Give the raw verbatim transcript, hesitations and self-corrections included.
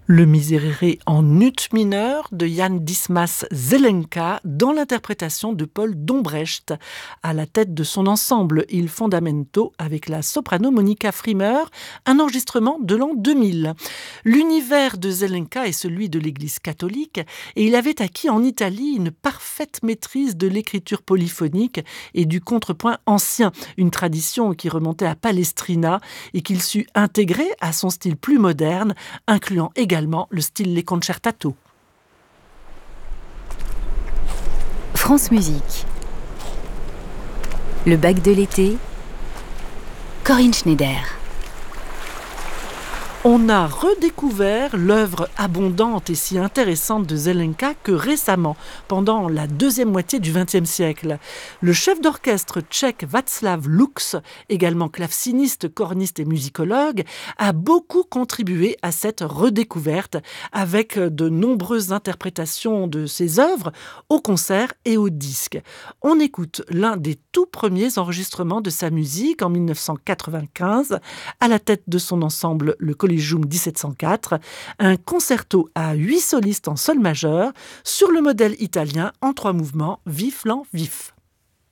Le Miserere en ut mineur de Jan Dismas Zelenka dans l'interprétation de Paul Dombrecht. À la tête de son ensemble Il Fondamento avec la soprano Monica Frimer, un enregistrement de l'an deux mille. L'univers de Zelenka est celui de l'Église catholique et il avait acquis en Italie une parfaite maîtrise de l'écriture polyphonique et du contrepoint ancien, une tradition qui remontait à Palestrina et qu'il sut intégrer à son style plus moderne, incluant également le style Les Concertato. France Musique. Le bac de l'été. Corinne Schneider. On a redécouvert l'œuvre abondante et si intéressante de Zelenka que récemment, pendant la deuxième moitié du vingtième siècle. Le chef d'orchestre tchèque Václav Lux, également claveciniste, corniste et musicologue, a beaucoup contribué à cette redécouverte avec de nombreuses interprétations de ses œuvres au concert et au disque. On écoute l'un des tout premiers enregistrements de sa musique en dix-neuf cent quatre-vingt-quinze, à la tête de son ensemble le Collegium dix-sept cent quatre, un concerto à huit solistes en sol majeur sur le modèle italien en trois mouvements vif, lent, vif.